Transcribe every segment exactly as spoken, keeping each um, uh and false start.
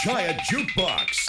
Giant Jukebox.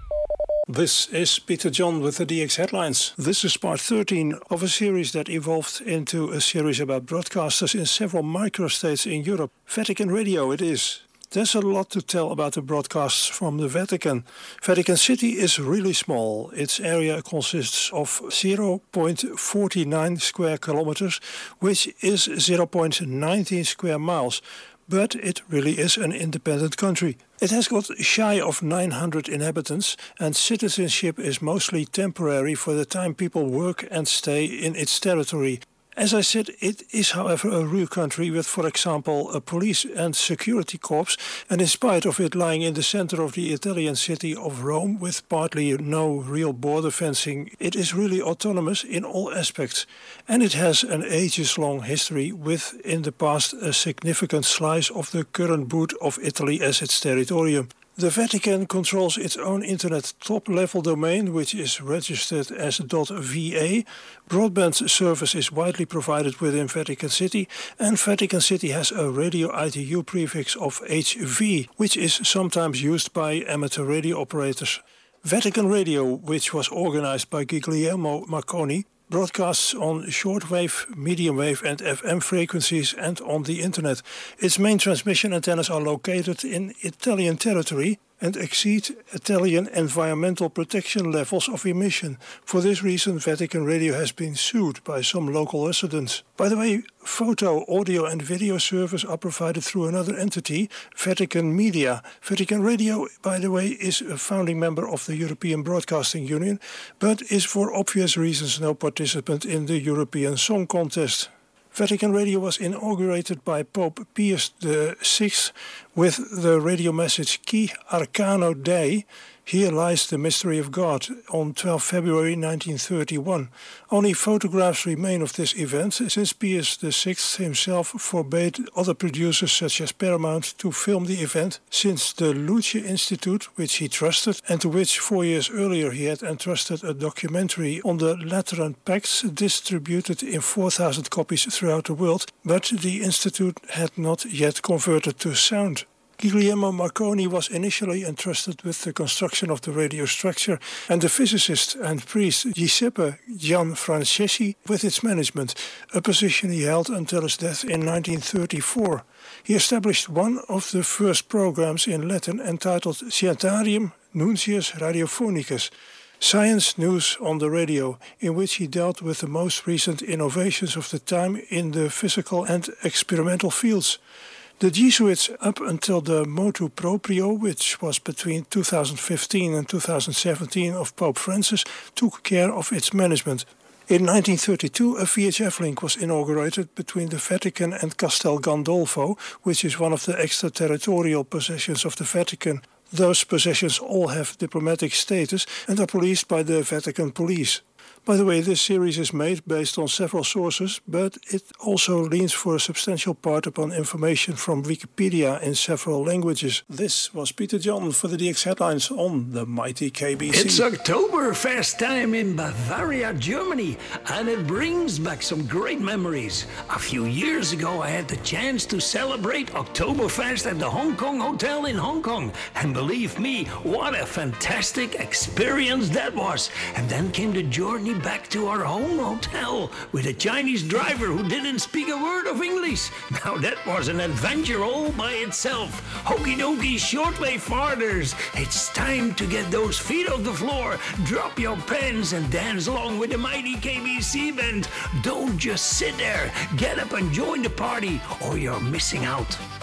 This is Peter John with the D X Headlines. This is part thirteen of a series that evolved into a series about broadcasters in several microstates in Europe. Vatican Radio it is. There's a lot to tell about the broadcasts from the Vatican. Vatican City is really small. Its area consists of zero point four nine square kilometers, which is zero point one nine square miles. But it really is an independent country. It has got shy of nine hundred inhabitants, and citizenship is mostly temporary for the time people work and stay in its territory. As I said, it is however a real country with, for example, a police and security corps, and in spite of it lying in the center of the Italian city of Rome with partly no real border fencing, it is really autonomous in all aspects. And it has an ages-long history with, in the past, a significant slice of the current boot of Italy as its territorium. The Vatican controls its own internet top-level domain, which is registered as .va. Broadband service is widely provided within Vatican City, and Vatican City has a radio I T U prefix of H V, which is sometimes used by amateur radio operators. Vatican Radio, which was organized by Guglielmo Marconi, broadcasts on shortwave, medium wave and F M frequencies and on the internet. Its main transmission antennas are located in Italian territory and exceed Italian environmental protection levels of emission. For this reason, Vatican Radio has been sued by some local residents. By the way, photo, audio and video service are provided through another entity, Vatican Media. Vatican Radio, by the way, is a founding member of the European Broadcasting Union, but is for obvious reasons no participant in the European Song Contest. Vatican Radio was inaugurated by Pope Pius the sixth with the radio message Qui Arcano Dei, Here Lies the Mystery of God, on the twelfth of February nineteen thirty-one. Only photographs remain of this event, since Pius the sixth himself forbade other producers such as Paramount to film the event, since the Luce Institute, which he trusted, and to which four years earlier he had entrusted a documentary on the Lateran Pacts distributed in four thousand copies throughout the world, but the Institute had not yet converted to sound. Guglielmo Marconi was initially entrusted with the construction of the radio structure, and the physicist and priest Giuseppe Gianfranceschi with its management, a position he held until his death in nineteen thirty-four. He established one of the first programs in Latin entitled Scientiarum Nuncius Radiophonicus, Science News on the Radio, in which he dealt with the most recent innovations of the time in the physical and experimental fields. The Jesuits, up until the motu proprio, which was between two thousand fifteen and two thousand seventeen of Pope Francis, took care of its management. In nineteen thirty-two, a V H F link was inaugurated between the Vatican and Castel Gandolfo, which is one of the extraterritorial possessions of the Vatican. Those possessions all have diplomatic status and are policed by the Vatican Police. By the way, this series is made based on several sources, but it also leans for a substantial part upon information from Wikipedia in several languages. This was Peter John for the D X Headlines on the mighty K B C. It's Oktoberfest time in Bavaria, Germany, and it brings back some great memories. A few years ago, I had the chance to celebrate Oktoberfest at the Hong Kong Hotel in Hong Kong, and believe me, what a fantastic experience that was. And then came the journey back to our home hotel with a Chinese driver who didn't speak a word of English. Now that was an adventure all by itself. Okie dokie, shortwave farters. It's time to get those feet off the floor, drop your pens and dance along with the mighty K B C band. Don't just sit there. Get up and join the party or you're missing out.